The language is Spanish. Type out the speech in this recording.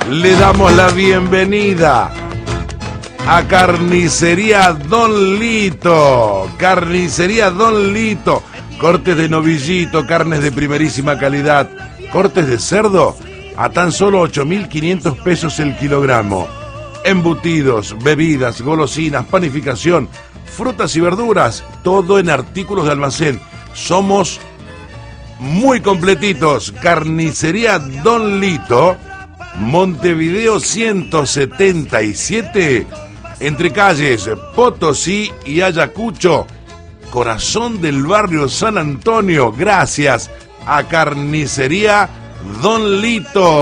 Le damos la bienvenida a Carnicería Don Lito. Carnicería Don Lito. Cortes de novillito, carnes de primerísima calidad. Cortes de cerdo a tan solo 8.500 pesos el kilogramo. Embutidos, bebidas, golosinas, panificación, frutas y verduras, todo en artículos de almacén. Somos muy completitos. Carnicería Don Lito, Montevideo 177, entre calles Potosí y Ayacucho, corazón del barrio San Antonio. Gracias a Carnicería Don Lito.